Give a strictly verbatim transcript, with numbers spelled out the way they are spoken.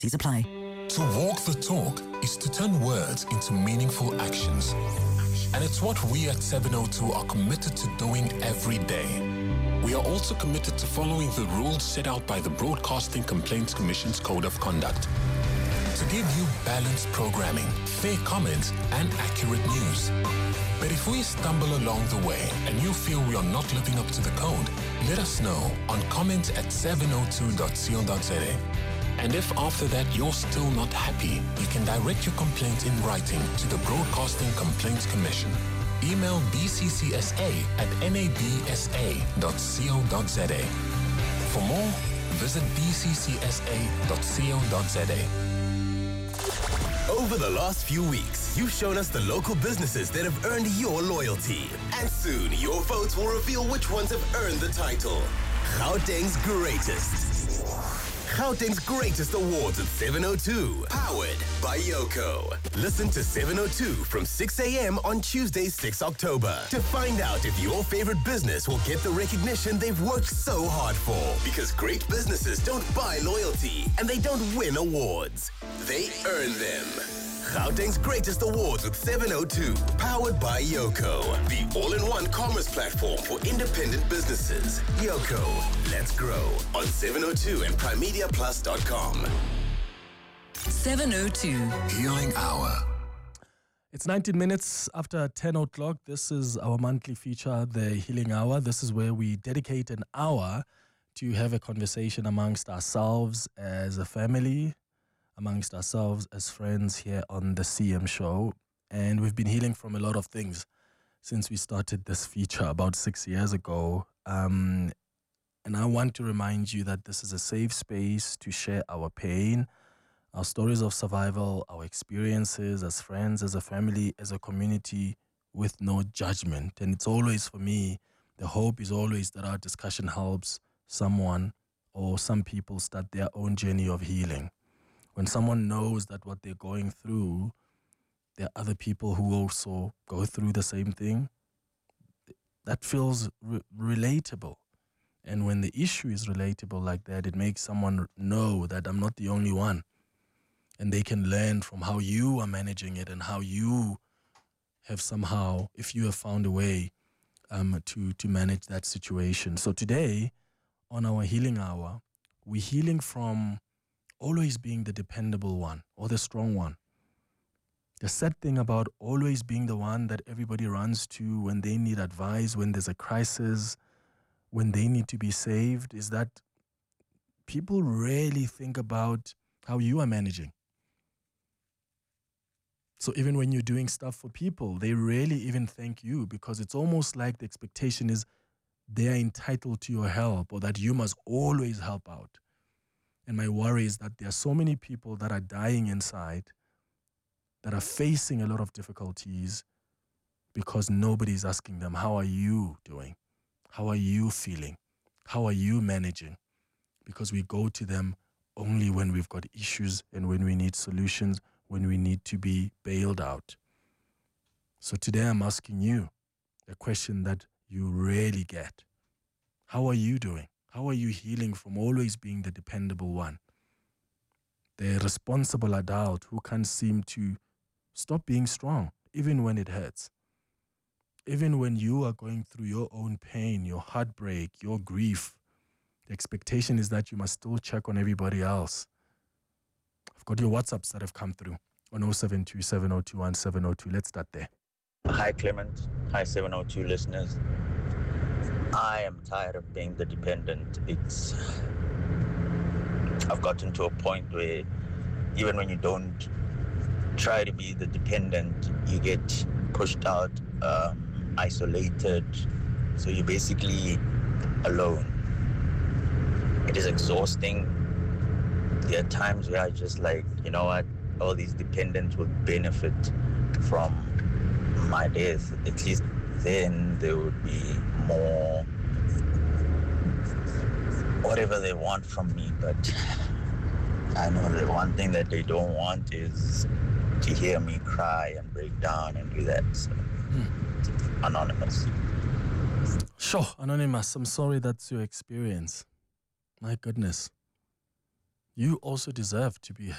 Please apply. To walk the talk is to turn words into meaningful actions. And it's what we at seven oh two are committed to doing every day. We are also committed to following the rules set out by the Broadcasting Complaints Commission's Code of Conduct to give you balanced programming, fair comments, and accurate news. But if we stumble along the way and you feel we are not living up to the code, let us know on comments at seven oh two dot co dot za. And if after that you're still not happy, you can direct your complaint in writing to the Broadcasting Complaints Commission. Email b c c s a at n a b s a dot co dot za. For more, visit b c c s a dot co dot za. Over the last few weeks, you've shown us the local businesses that have earned your loyalty. And soon, your votes will reveal which ones have earned the title. Gauteng's Greatest. Gauteng's Greatest Awards at seven oh two. Powered by Yoko. Listen to seven oh two from six a.m. on Tuesday, sixth October to find out if your favorite business will get the recognition they've worked so hard for. Because great businesses don't buy loyalty and they don't win awards. They earn them. Gauteng's Greatest Awards with seven oh two. Powered by Yoko. The all-in-one commerce platform for independent businesses. Yoko. Let's grow on seven oh two and prime media plus dot com. seven oh two. Healing Hour. It's nineteen minutes after ten o'clock. This is our monthly feature, the Healing Hour. This is where we dedicate an hour to have a conversation amongst ourselves as a family, amongst ourselves as friends here on the C M show. And we've been healing from a lot of things since we started this feature about six years ago. Um, and I want to remind you that this is a safe space to share our pain, our stories of survival, our experiences as friends, as a family, as a community, with no judgment. And it's always, for me, the hope is always that our discussion helps someone or some people start their own journey of healing. When someone knows that what they're going through, there are other people who also go through the same thing, that feels re- relatable. And when the issue is relatable like that, it makes someone know that I'm not the only one. And they can learn from how you are managing it and how you have somehow, if you have found a way um, to, to manage that situation. So today, on our Healing Hour, we're healing from always being the dependable one or the strong one. The sad thing about always being the one that everybody runs to when they need advice, when there's a crisis, when they need to be saved, is that people rarely think about how you are managing. So even when you're doing stuff for people, they rarely even thank you, because it's almost like the expectation is they're entitled to your help or that you must always help out. And my worry is that there are so many people that are dying inside, that are facing a lot of difficulties because nobody's asking them, how are you doing? How are you feeling? How are you managing? Because we go to them only when we've got issues and when we need solutions, when we need to be bailed out. So today I'm asking you a question that you rarely get. How are you doing? How are you healing from always being the dependable one? The responsible adult who can't seem to stop being strong, even when it hurts. Even when you are going through your own pain, your heartbreak, your grief, the expectation is that you must still check on everybody else. I've got your WhatsApps that have come through on oh seven two, seven oh two one, seven oh two. Let's start there. Hi, Clement. Hi, seven oh two listeners. I am tired of being the dependent. It's... I've gotten to a point where even when you don't try to be the dependent, you get pushed out, um, isolated. So you're basically alone. It is exhausting. There are times where I just like, you know what, all these dependents would benefit from my death. At least then there would be more whatever they want from me. But I know the one thing that they don't want is to hear me cry and break down and do that. So, hmm. Anonymous. Sure, Anonymous, I'm sorry that's your experience. My goodness. You also deserve to be